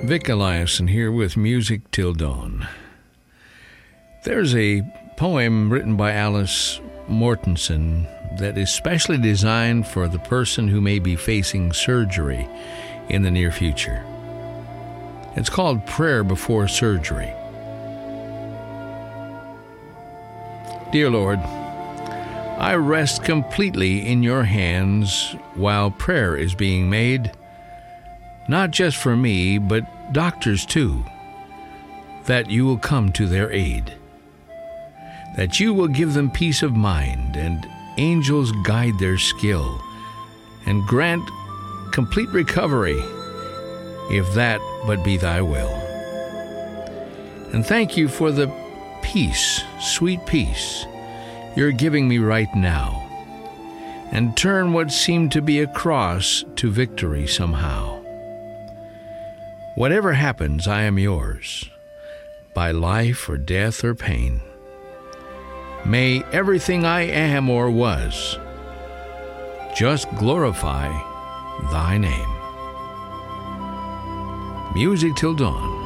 Vic Eliason here with Music Till Dawn. There's a poem written by Alice Mortensen that is specially designed for the person who may be facing surgery in the near future. It's called Prayer Before Surgery. Dear Lord, I rest completely in your hands while prayer is being made, not just for me, but doctors too, that you will come to their aid, that you will give them peace of mind, and angels guide their skill, and grant complete recovery, if that but be thy will. And thank you for the peace, sweet peace, you're giving me right now, and turn what seemed to be a cross to victory somehow. Whatever happens, I am yours, by life or death or pain. May everything I am or was just glorify thy name. Music Till Dawn.